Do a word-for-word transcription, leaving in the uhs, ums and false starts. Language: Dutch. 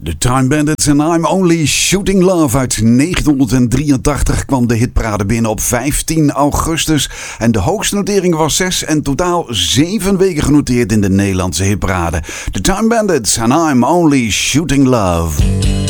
The Time Bandits en I'm Only Shooting Love. Uit negentien drieëntachtig kwam de hitparade binnen op vijftien augustus. En de hoogste notering was zes en totaal zeven weken genoteerd in de Nederlandse hitparade. The Time Bandits en I'm Only Shooting Love.